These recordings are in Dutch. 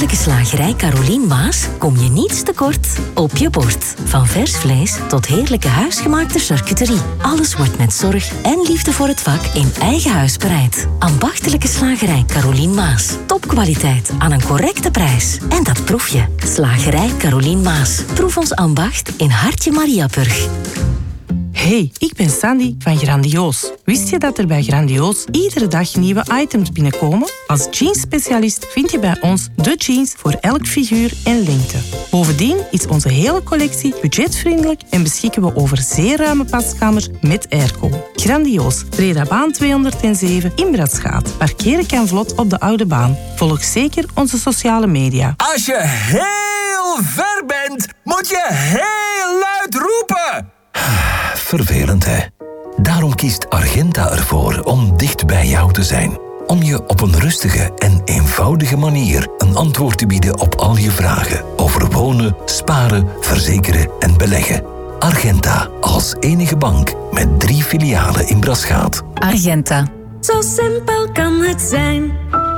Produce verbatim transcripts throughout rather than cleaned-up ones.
ambachtelijke slagerij Carolien Maas kom je niets tekort op je bord. Van vers vlees tot heerlijke huisgemaakte charcuterie. Alles wordt met zorg en liefde voor het vak in eigen huis bereid. Ambachtelijke slagerij Carolien Maas. Topkwaliteit aan een correcte prijs. En dat proef je. Slagerij Carolien Maas. Proef ons ambacht in Hartje Mariaburg. Hey, ik ben Sandy van Grandioos. Wist je dat er bij Grandioos iedere dag nieuwe items binnenkomen? Als jeansspecialist vind je bij ons de jeans voor elk figuur en lengte. Bovendien is onze hele collectie budgetvriendelijk en beschikken we over zeer ruime paskamers met airco. Grandioos, Bredabaan tweehonderdzeven in Bradschaat. Parkeren kan vlot op de Oude Baan. Volg zeker onze sociale media. Als je heel ver bent, moet je heel luid roepen. Vervelend, hè? Daarom kiest Argenta ervoor om dicht bij jou te zijn. Om je op een rustige en eenvoudige manier een antwoord te bieden op al je vragen over wonen, sparen, verzekeren en beleggen. Argenta, als enige bank met drie filialen in Brasschaat. Argenta. Zo simpel kan het zijn.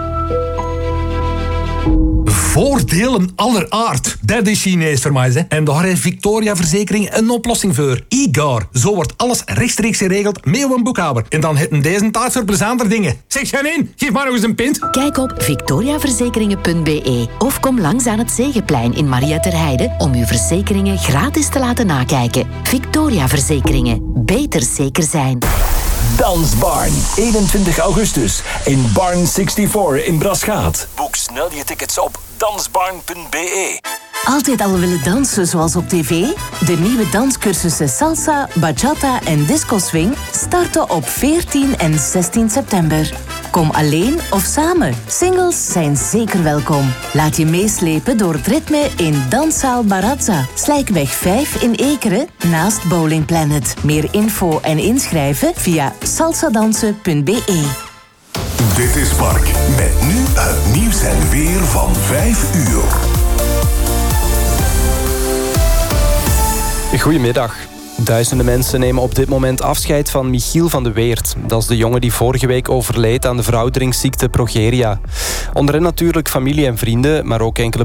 Voordelen aller aard. Dat is Chinees voor mij. Hè. En daar heeft Victoria Verzekering een oplossing voor. I G A R. Zo wordt alles rechtstreeks geregeld met een boekhouder. En dan heeft deze tijd voor plezanter dingen. Zeg Janine, geef maar nog eens een pint. Kijk op victoria verzekeringen punt b e of kom langs aan het Zegeplein in Maria ter Heide om uw verzekeringen gratis te laten nakijken. Victoria Verzekeringen. Beter zeker zijn. Dansbarn, eenentwintig augustus in Barn vierenzestig in Brasschaat. Boek snel je tickets op dansbarn punt b e. Altijd al willen dansen zoals op tv? De nieuwe danscursussen Salsa, Bachata en Disco Swing starten op veertien en zestien september. Kom alleen of samen. Singles zijn zeker welkom. Laat je meeslepen door het ritme in Danszaal Barazza. Slijkweg vijf in Ekeren, naast Bowling Planet. Meer info en inschrijven via salsadansen punt b e. Dit is Spark, met nu het nieuws en weer van vijf uur. Goedemiddag. Duizenden mensen nemen op dit moment afscheid van Michiel van de Weert. Dat is de jongen die vorige week overleed aan de verouderingsziekte progeria. Onder hen natuurlijk familie en vrienden, maar ook enkele